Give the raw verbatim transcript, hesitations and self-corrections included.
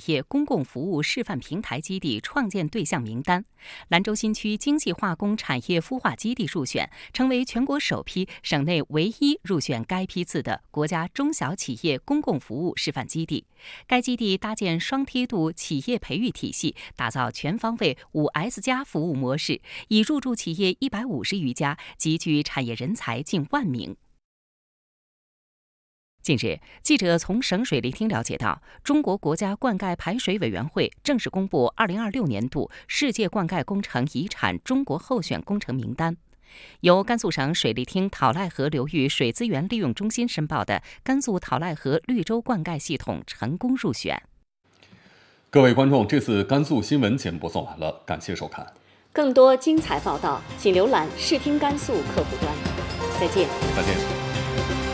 业公共服务示范平台基地创建对象名单，兰州新区精细化工产业孵化基地入选，成为全国首批、省内唯一入选该批次的国家中小企业公共服务示范基地。该基地搭建双梯度企业培育体系，打造全方位五 S 加服务模式，已入驻企业一百五十余家，集聚产业人才近万名。近日，记者从省水利厅了解到，中国国家灌溉排水委员会正式公布二零二六年度世界灌溉工程遗产中国候选工程名单。由甘肃省水利厅讨赖河流域水资源利用中心申报的甘肃讨赖河绿洲灌溉系统成功入选。 各位观众，这次甘肃新闻节目播送完了，感谢收看。 更多精彩报道，请浏览视听甘肃客户端。再见。 再见。